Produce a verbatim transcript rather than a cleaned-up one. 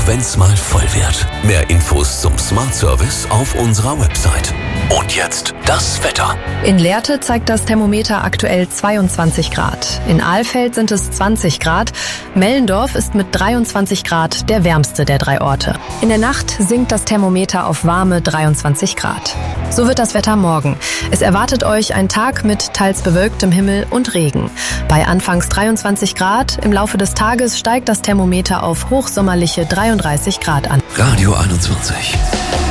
auch wenn's mal voll wird. Mehr Infos zum Smart Service auf unserer Website. Und jetzt das Wetter. In Lehrte zeigt das Thermometer aktuell zweiundzwanzig Grad. In Alfeld sind es zwanzig Grad. Mellendorf ist mit dreiundzwanzig Grad der wärmste der drei Orte. In der Nacht sinkt das Thermometer auf warme dreiundzwanzig Grad. So wird das Wetter morgen. Es erwartet euch ein Tag mit teils bewölktem Himmel und Regen. Bei anfangs dreiundzwanzig Grad, im Laufe des Tages steigt das Thermometer auf hochsommerliche dreiunddreißig Grad an. Radio einundzwanzig.